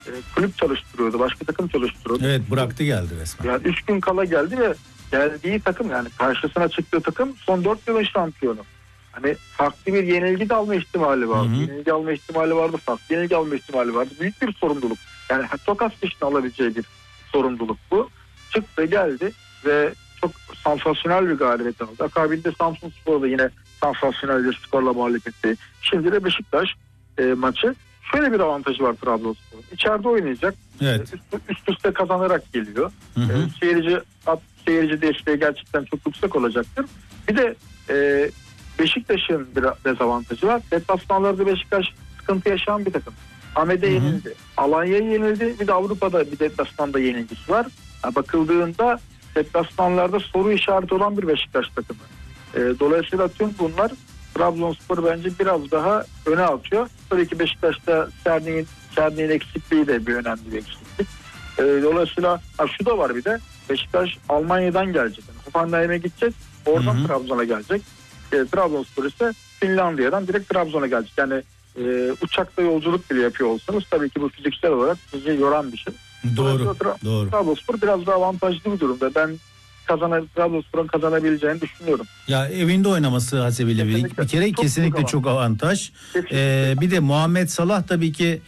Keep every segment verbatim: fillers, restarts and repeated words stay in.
e, kulüp çalıştırıyordu. Başka takım çalıştırıyordu. Evet, bıraktı geldi resmen. Yani üç gün kala geldi ve geldiği takım, yani karşısına çıktığı takım son dört yılın şampiyonu. Hani farklı bir yenilgi de alma ihtimali vardı. Hı hı. Yenilgi alma ihtimali vardı. Farklı yenilgi alma ihtimali vardı. Büyük bir sorumluluk. Yani Tokas dışında alabileceği bir sorumluluk bu. Çıktı geldi ve çok sansasyonel bir galibiyet aldı. Akabinde Samsunspor'da yine sansasyonel bir skorla mağlup etti. Şimdi de Beşiktaş e, maçı. Şöyle bir avantajı var Trabzonspor'un. İçeride oynayacak. Evet. Üst, üst üste kazanarak geliyor. Hı hı. E, seyirci seyirci desteği gerçekten çok yüksek olacaktır. Bir de e, Beşiktaş'ın bir dezavantajı var. Deplasmanlarda Beşiktaş sıkıntı yaşayan bir takım. Ahmet'e yenildi. Alanya'ya yenildi. Bir de Avrupa'da bir deplasmanda yenilgisi var. Yani bakıldığında deplasmanlarda soru işareti olan bir Beşiktaş takımı. E, dolayısıyla tüm bunlar Trabzonspor bence biraz daha öne atıyor. Tabii ki Beşiktaş'ta Serni'nin Serni'nin eksikliği de bir önemli bir eksiklik. E, dolayısıyla ha, şu da var bir de Beşiktaş Almanya'dan gelecek. Yani Hoffenheim'e gidecek. Oradan hı hı. Trabzon'a gelecek. E, Trabzonspor ise Finlandiya'dan direkt Trabzon'a gelecek. Yani e, uçakta yolculuk bile yapıyor olsanız tabii ki bu fiziksel olarak sizi yoran bir şey. Doğru. Tra- doğru. Trabzonspor biraz daha avantajlı bir durumda. Ben kazana, Trabzonspor'un kazanabileceğini düşünüyorum. Ya evinde oynaması hasebiyle bir, bir kere çok kesinlikle çok avantaj. Ee, bir de Muhammed Salah tabii ki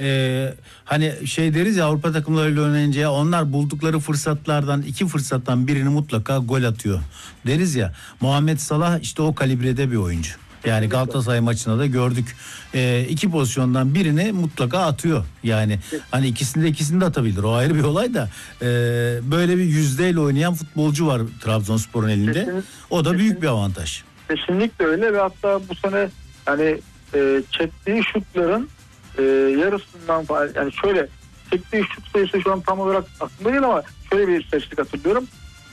e, hani şey deriz ya, Avrupa takımlarıyla oynayınca ya onlar buldukları fırsatlardan iki fırsattan birini mutlaka gol atıyor deriz ya. Muhammed Salah işte o kalibrede bir oyuncu. Yani Galatasaray maçında da gördük. E, iki pozisyondan birini mutlaka atıyor. Yani hani ikisinde ikisini de atabilir. O ayrı bir olay da. E, böyle bir yüzdeyle oynayan futbolcu var Trabzonspor'un elinde. Kesinlikle. O da büyük bir avantaj. Kesinlikle öyle ve hatta bu sene hani e, çektiği şutların e, yarısından falan, yani şöyle çektiği şut sayısı şu an tam olarak aklımda değil ama şöyle bir istatistik hatırlıyorum.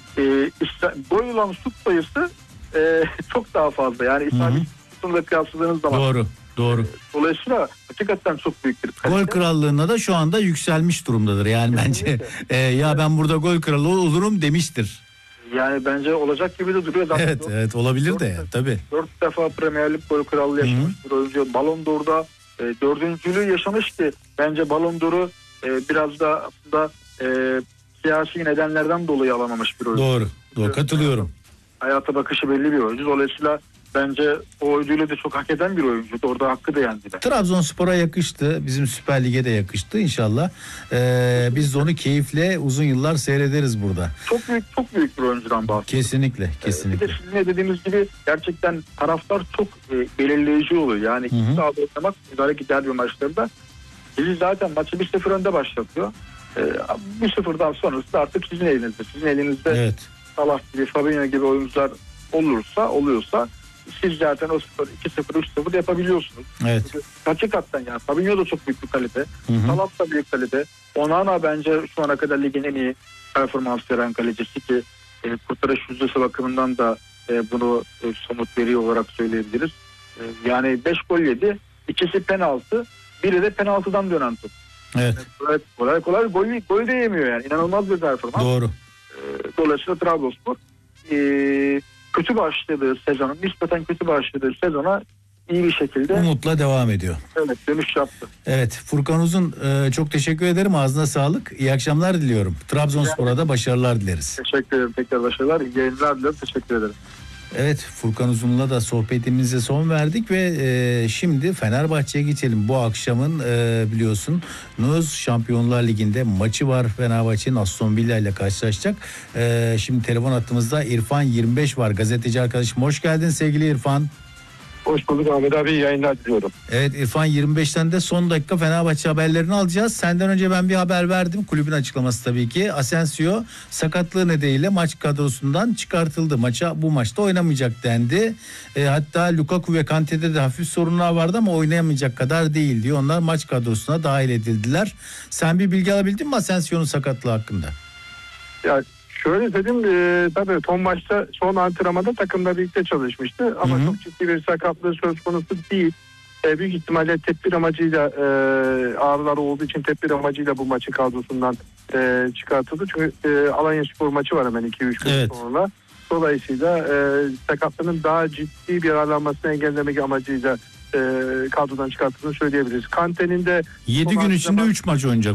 E, işte, gol olan şut sayısı e, çok daha fazla. Yani isabet şutunu kıyasladığınız zaman. Doğru. Doğru. Dolayısıyla hakikaten çok büyük bir kalite. Gol krallığına da şu anda yükselmiş durumdadır. Yani bence e, ya ben burada gol kralı olurum demiştir. Yani bence olacak gibi de duruyor. Zaten evet, dört, evet olabilir dört, de ya, tabii. Dört defa Premier Lig gol krallığı yaşamış Hı-hı. bir oyuncu. Ballon d'Or'da e, dördüncülüğü yaşamış ki bence Ballon d'Or'u e, biraz da aslında e, siyasi nedenlerden dolayı alamamış bir oyuncu. Doğru, doğru katılıyorum. Hayata bakışı belli bir oyuncu. Dolayısıyla bence o ödülü de çok hak eden bir oyuncu. Orada hakkı da yendi. Trabzonspor'a yakıştı. Bizim Süper Lig'e de yakıştı inşallah. Ee, biz de onu keyifle uzun yıllar seyrederiz burada. Çok büyük çok büyük bir oyuncudan bahsediyoruz. Kesinlikle, kesinlikle. Ee, bir de sizin dediğiniz gibi gerçekten taraftar çok e, belirleyici oluyor. Yani iki sahada oynamak müdahale derbi maçlarında sizi zaten maçı bir sıfır önde başlatıyor. Ee, bir sıfırdan sonrası artık sizin elinizde. Sizin elinizde evet. Salah gibi, Fabinho gibi oyuncular olursa, oluyorsa siz zaten o sıfır, iki sıfır, üç sıfır yapabiliyorsunuz. Evet. Hakikaten yani Fabinho da çok büyük bir kalite. Salah da büyük kalite. Onana bence şu ana kadar ligin en iyi performans veren kalecisi ki e, kurtarış yüzdesi bakımından da e, bunu e, somut veri olarak söyleyebiliriz. E, yani beş gol yedi. İkisi penaltı. Biri de penaltıdan dönen top. Evet. Yani kolay kolay gol, gol de yemiyor yani. İnanılmaz bir performans. Doğru. E, dolayısıyla Trabzonspor e, kötü başladığı sezonun, nispeten kötü başladığı sezona iyi bir şekilde umutla devam ediyor. Evet, dönüş yaptı. Evet, Furkan Uzun e, çok teşekkür ederim. Ağzına sağlık. İyi akşamlar diliyorum. Trabzonspor'a da başarılar dileriz. Teşekkür ederim. Tekrar başarılar. İyi yayınlar diliyorum. Teşekkür ederim. Evet, Furkan Uzun'la da sohbetimize son verdik ve e, şimdi Fenerbahçe'ye geçelim. Bu akşamın e, biliyorsun Nuz Şampiyonlar Ligi'nde maçı var. Fenerbahçe'nin Aston Villa ile karşılaşacak. E, şimdi telefon hattımızda İrfan yirmi beş var. Gazeteci arkadaşım. Hoş geldin sevgili İrfan. Hoş bulduk Ahmet abi, iyi yayınlar diliyorum. Evet İrfan, yirmi beşten de son dakika Fenerbahçe haberlerini alacağız. Senden önce ben bir haber verdim. Kulübün açıklaması tabii ki. Asensio sakatlığı nedeniyle maç kadrosundan çıkartıldı. Maça bu maçta oynamayacak dendi. E, hatta Lukaku ve Kante'de de hafif sorunlar vardı ama oynayamayacak kadar değil diyor. Onlar maç kadrosuna dahil edildiler. Sen bir bilgi alabildin mi Asensio'nun sakatlığı hakkında? Ya şöyle dedim, e, tabii son maçta son antrenmanda takımla birlikte çalışmıştı ama Hı-hı. çok ciddi bir sakatlığı söz konusu değil. E, büyük ihtimalle tedbir amacıyla e, ağrıları olduğu için tedbir amacıyla bu maçın kadrosundan e, çıkartıldı. Çünkü e, Alanyaspor maçı var hemen iki üç gün evet. sonra. Dolayısıyla e, sakatlığının daha ciddi bir yararlanmasını engellemek amacıyla e, kadrodan çıkartıldığını söyleyebiliriz. Kante'nin de yedi gün içinde üç maç oynayacak.